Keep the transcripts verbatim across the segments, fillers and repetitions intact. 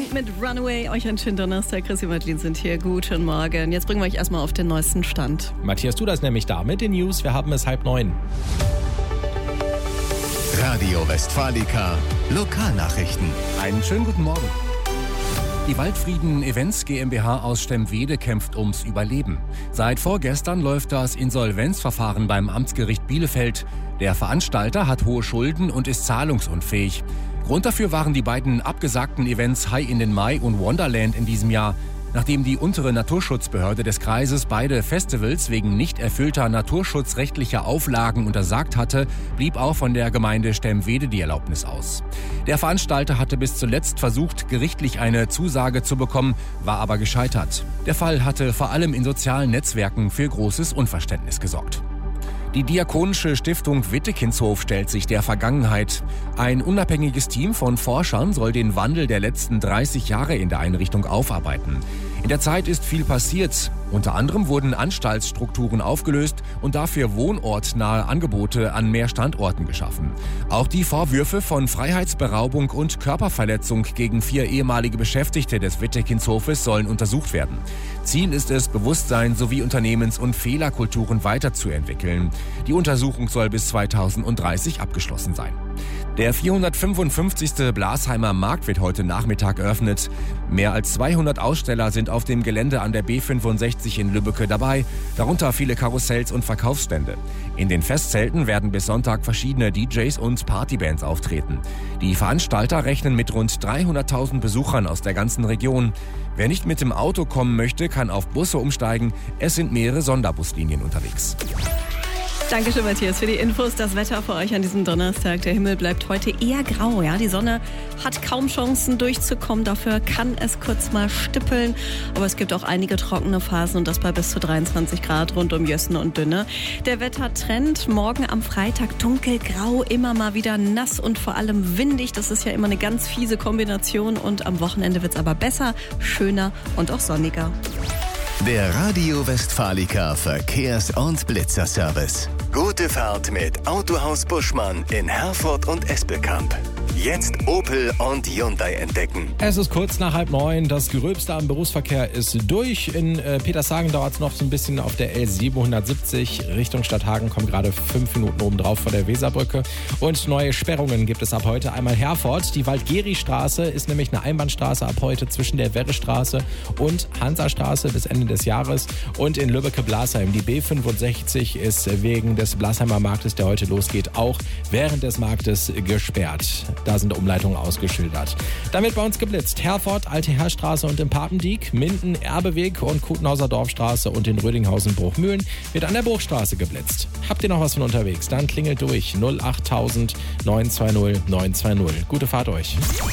Saint mit Runaway. Euch einen schönen Donnerstag. Chris und Madeline sind hier. Guten Morgen. Jetzt bringen wir euch erstmal auf den neuesten Stand. Matthias, du das nämlich da mit den News. Wir haben es halb neun. Radio Westfalica, Lokalnachrichten. Einen schönen guten Morgen. Die Waldfrieden Events GmbH aus Stemwede kämpft ums Überleben. Seit vorgestern läuft das Insolvenzverfahren beim Amtsgericht Bielefeld. Der Veranstalter hat hohe Schulden und ist zahlungsunfähig. Grund dafür waren die beiden abgesagten Events High in den Mai und Wonderland in diesem Jahr. Nachdem die untere Naturschutzbehörde des Kreises beide Festivals wegen nicht erfüllter naturschutzrechtlicher Auflagen untersagt hatte, blieb auch von der Gemeinde Stemwede die Erlaubnis aus. Der Veranstalter hatte bis zuletzt versucht, gerichtlich eine Zusage zu bekommen, war aber gescheitert. Der Fall hatte vor allem in sozialen Netzwerken für großes Unverständnis gesorgt. Die Diakonische Stiftung Wittekinshof stellt sich der Vergangenheit. Ein unabhängiges Team von Forschern soll den Wandel der letzten dreißig Jahre in der Einrichtung aufarbeiten. In der Zeit ist viel passiert. Unter anderem wurden Anstaltsstrukturen aufgelöst und dafür wohnortnahe Angebote an mehr Standorten geschaffen. Auch die Vorwürfe von Freiheitsberaubung und Körperverletzung gegen vier ehemalige Beschäftigte des Wittekinshofes sollen untersucht werden. Ziel ist es, Bewusstsein sowie Unternehmens- und Fehlerkulturen weiterzuentwickeln. Die Untersuchung soll bis zweitausenddreißig abgeschlossen sein. Der vierhundertfünfundfünfzigste Blasheimer Markt wird heute Nachmittag eröffnet. Mehr als zweihundert Aussteller sind auf dem Gelände an der B fünfundsechzig in Lübbecke dabei, darunter viele Karussells und Verkaufsstände. In den Festzelten werden bis Sonntag verschiedene D Js und Partybands auftreten. Die Veranstalter rechnen mit rund dreihunderttausend Besuchern aus der ganzen Region. Wer nicht mit dem Auto kommen möchte, kann auf Busse umsteigen. Es sind mehrere Sonderbuslinien unterwegs. Dankeschön, Matthias, für die Infos. Das Wetter für euch an diesem Donnerstag. Der Himmel bleibt heute eher grau. Ja? Die Sonne hat kaum Chancen durchzukommen. Dafür kann es kurz mal stippeln. Aber es gibt auch einige trockene Phasen und das bei bis zu dreiundzwanzig Grad rund um Jössen und Dünne. Der Wettertrend morgen am Freitag dunkelgrau, immer mal wieder nass und vor allem windig. Das ist ja immer eine ganz fiese Kombination. Und am Wochenende wird es aber besser, schöner und auch sonniger. Der Radio Westfalica Verkehrs- und Blitzerservice. Gute Fahrt mit Autohaus Buschmann in Herford und Espelkamp. Jetzt Opel und Hyundai entdecken. Es ist kurz nach halb neun. Das Gröbste am Berufsverkehr ist durch. In äh, Petershagen dauert es noch so ein bisschen auf der L siebenhundertsiebzig. Richtung Stadthagen kommen gerade fünf Minuten obendrauf vor der Weserbrücke. Und neue Sperrungen gibt es ab heute. Einmal Herford. Die Waldgeri-Straße ist nämlich eine Einbahnstraße ab heute zwischen der Werrestraße und Hansastraße bis Ende des Jahres. Und in Lübbecke-Blasheim. Die B fünfundsechzig ist wegen des Blasheimer Marktes, der heute losgeht, auch während des Marktes gesperrt. Da sind Umleitungen ausgeschildert. Dann wird bei uns geblitzt. Herford, Alte Herrstraße und im Papendiek, Minden, Erbeweg und Kutenhauser Dorfstraße und in Rödinghausen, Bruchmühlen wird an der Bruchstraße geblitzt. Habt ihr noch was von unterwegs? Dann klingelt durch null achttausend neunhundertzweißig neunhundertzweißig. Gute Fahrt euch.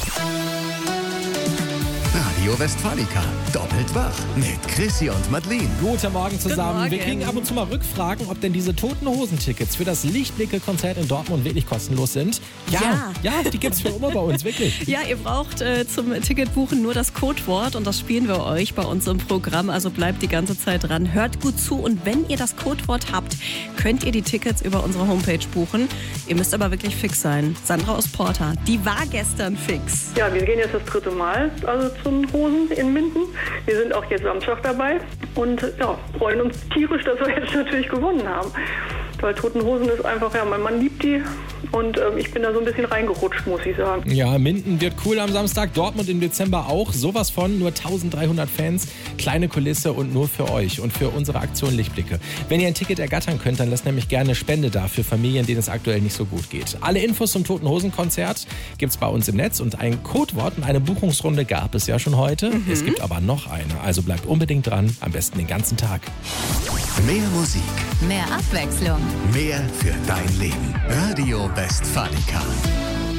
Radio Westfalica, doppelt wach mit Chrissy und Madeline. Guten Morgen zusammen. Morgen. Wir kriegen ab und zu mal Rückfragen, ob denn diese Toten Hosen-Tickets für das Lichtblicke-Konzert in Dortmund wirklich kostenlos sind. Ja, ja, ja, die gibt's für immer bei uns, wirklich. Ja, ihr braucht äh, zum Ticketbuchen nur das Codewort und das spielen wir euch bei uns im Programm. Also bleibt die ganze Zeit dran, hört gut zu und wenn ihr das Codewort habt, könnt ihr die Tickets über unsere Homepage buchen. Ihr müsst aber wirklich fix sein. Sandra aus Porta, die war gestern fix. Ja, wir gehen jetzt das dritte Mal also zum Hosen in Minden. Wir sind auch jetzt Samstag dabei und ja, freuen uns tierisch, dass wir jetzt natürlich gewonnen haben. Weil Toten Hosen ist einfach, ja, mein Mann liebt die und ähm, ich bin da so ein bisschen reingerutscht, muss ich sagen. Ja, Minden wird cool am Samstag, Dortmund im Dezember auch. Sowas von, nur eintausenddreihundert Fans, kleine Kulisse und nur für euch und für unsere Aktion Lichtblicke. Wenn ihr ein Ticket ergattern könnt, dann lasst nämlich gerne Spende da für Familien, denen es aktuell nicht so gut geht. Alle Infos zum Toten Hosen Konzert gibt's bei uns im Netz und ein Codewort und eine Buchungsrunde gab es ja schon heute. Mhm. Es gibt aber noch eine, also bleibt unbedingt dran, am besten den ganzen Tag. Mehr Musik, mehr Abwechslung, mehr für dein Leben. Radio Westfalica.